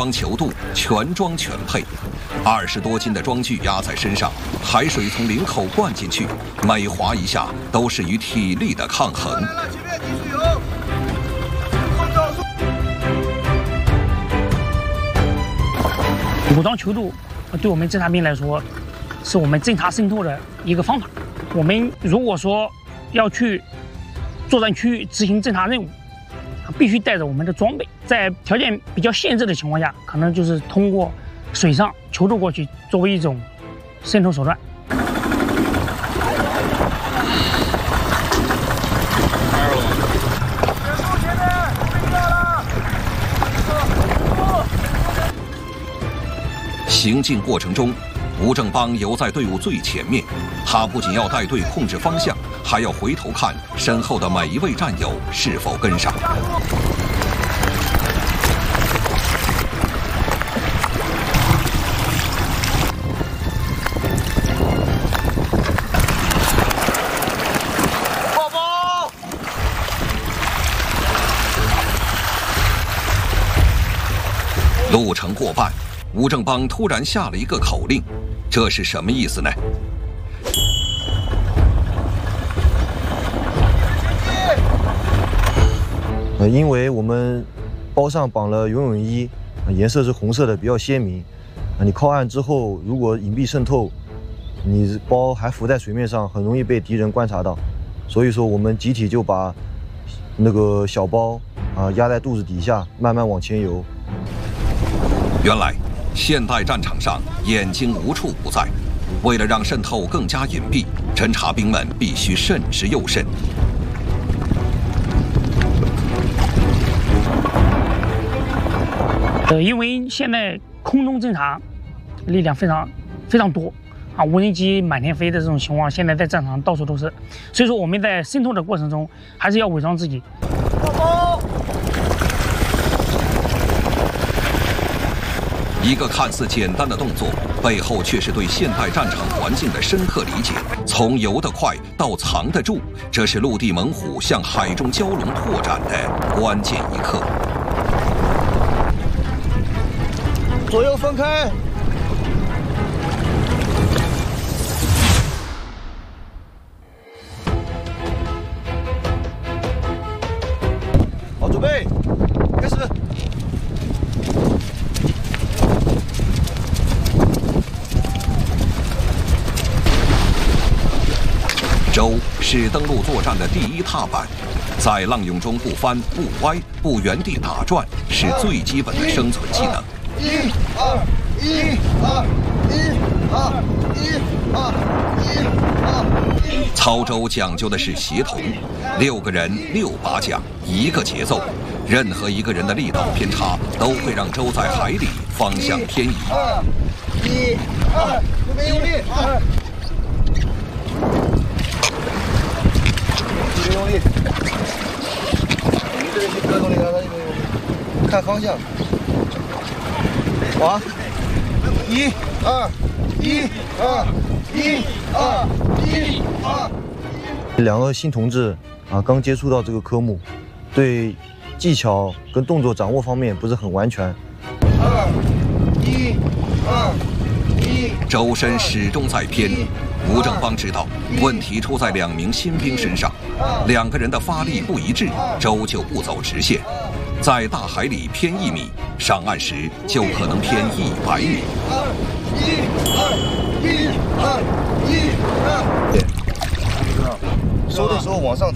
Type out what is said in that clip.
装球肚全装全配，20多斤的装具压在身上，海水从领口灌进去，每划一下都是与体力的抗衡。 武装球肚对我们侦察兵来说，是我们侦察渗透的一个方法。我们如果说要去作战区域执行侦察任务，必须带着我们的装备。在条件比较限制的情况下，可能就是通过水上球肚过去，作为一种渗透手段。 行进过程中，吴正邦游在队伍最前面，他不仅要带队控制方向，还要回头看身后的每一位战友是否跟上。 报报！ 路程过半，吴正邦突然下了一个口令，这是什么意思呢？ 因为我们包上绑了游泳衣，颜色是红色的，比较鲜明。你靠岸之后，如果隐蔽渗透，你包还浮在水面上，很容易被敌人观察到。所以说，我们集体就把那个小包压在肚子底下，慢慢往前游。 原来，现代战场上眼睛无处不在，为了让渗透更加隐蔽，侦察兵们必须慎之又慎。 因为现在空中侦察力量非常多无人机满天飞的这种情况，现在在战场到处都是。所以说我们在渗透的过程中，还是要伪装自己。 一个看似简单的动作，背后却是对现代战场环境的深刻理解。从游得快到藏得住，这是陆地猛虎向海中蛟龙拓展的关键一刻。 左右分开。好，准备，开始。 舟是登陆作战的第一踏板，在浪涌中不翻不歪不原地打转，是最基本的生存技能。 1、2、1、2、1、2、1、2、1、2。 操舟讲究的是协同，6个人6把桨，1个节奏，任何一个人的力道偏差都会让舟在海里方向偏移。 1、2，准备用力，2。用力，你这边去不要用力，让他用力，看方向。划，1、2、1、2、1、2、1、2。 两个新同志刚接触到这个科目，对技巧跟动作掌握方面不是很完全。 2、1、2、1。 舟身始终在偏。吴正邦知道问题出在2名新兵身上，2个人的发力不一致，舟就不走直线，在大海里偏1米，上岸时就可能偏100米。 收的时候往上。